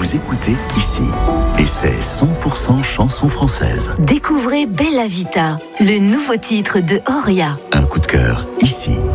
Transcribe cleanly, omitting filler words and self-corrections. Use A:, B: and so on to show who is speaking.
A: vous écoutez ici. Et c'est 100% chansons françaises.
B: Découvrez Bella Vita, le nouveau titre de Horia.
A: Un coup de cœur ici.